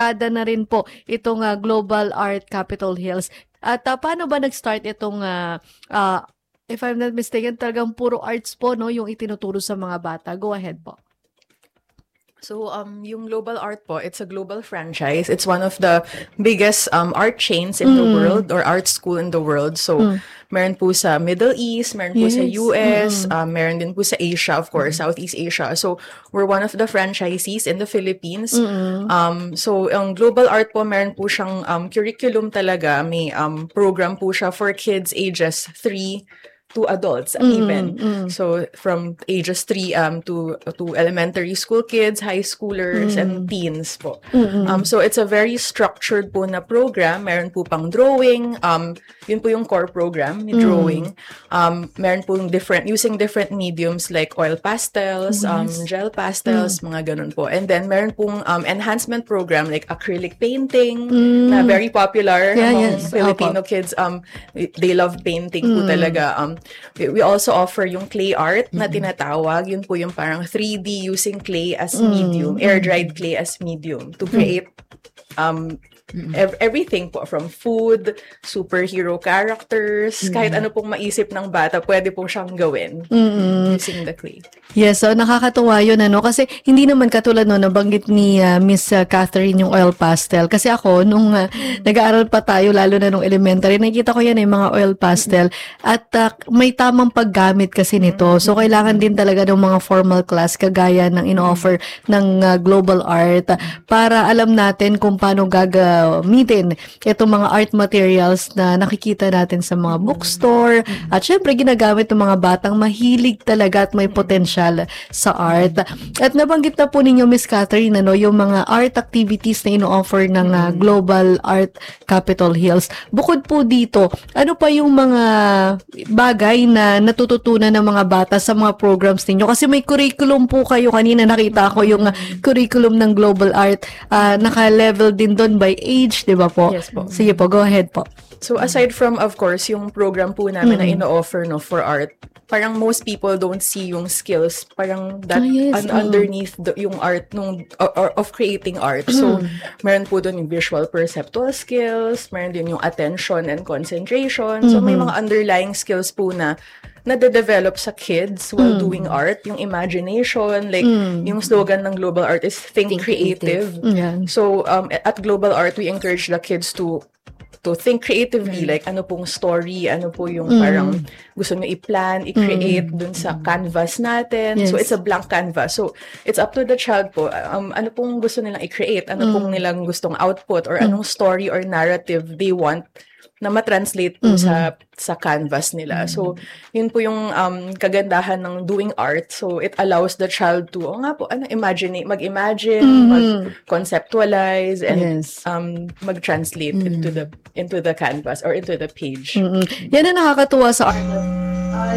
barkada na rin po itong Global Art Capitol Hills. At paano ba nag-start itong if I'm not mistaken, talagang puro arts po, no, yung itinuturo sa mga bata. Go ahead po. So, yung Global Art po, it's a global franchise. It's one of the biggest art chains in the world or art school in the world. So, meron po sa Middle East, meron po sa US, meron din po sa Asia, of course, Southeast Asia. So, we're one of the franchisees in the Philippines. So, ang Global Art po, meron po siyang curriculum talaga. May program po siya for kids ages 3 to adults even. So from ages 3 to elementary school kids, high schoolers, and teens po. So it's a very structured po na program. Meron po pang drawing. Yun po yung core program, ni drawing. Meron po using different mediums like oil pastels, gel pastels, mga ganun po. And then meron pong enhancement program like acrylic painting na very popular among Filipino kids. They love painting po talaga. We also offer yung clay art na tinatawag. Yun po yung parang 3D using clay as medium, air-dried clay as medium to create everything po, from food, superhero characters, kahit ano pong maisip ng bata, pwede pong siyang gawin using the clay. Yes, so nakakatuwa yun, kasi hindi naman katulad nabanggit ni Miss Catherine yung oil pastel. Kasi ako, nung nag-aaral pa tayo, lalo na nung elementary, nakita ko yan mga oil pastel. At may tamang paggamit kasi nito. So, kailangan din talaga ng mga formal class, kagaya ng in-offer ng Global Art, para alam natin kung paano gagamitin itong mga art materials na nakikita natin sa mga bookstore. At syempre, ginagamit ng mga batang mahilig talaga at may potential sa art. At nabanggit na po ninyo, Miss Catherine, yung mga art activities na ino-offer ng Global Art Capitol Hills. Bukod po dito, ano pa yung mga bagay na natututunan ng mga bata sa mga programs ninyo? Kasi may curriculum po kayo. Kanina nakita ko yung curriculum ng Global Art. Naka-level din doon by age, di ba po? Yes po. Sige po, go ahead po. So aside from, of course, yung program po namin na ino-offer for art, parang most people don't see yung skills, parang that underneath yung art of creating art. So meron po doon yung visual perceptual skills, meron din yung attention and concentration. So may mga underlying skills po na nade-develop sa kids while doing art. Yung imagination, like yung slogan ng Global Art is think creative. So at Global Art, we encourage the kids to think creatively, like ano pong story, ano po yung parang gusto nyo i-plan, i-create dun sa canvas natin. So it's a blank canvas. So it's up to the child po, ano pong gusto nilang i-create, ano pong nilang gustong output, or anong story or narrative they want na ma-translate po sa canvas nila. So, yun po yung kagandahan ng doing art. So, it allows the child to, mag-imagine, mag-conceptualize, and mag-translate into the canvas or into the page. Yan ang nakakatuwa sa art.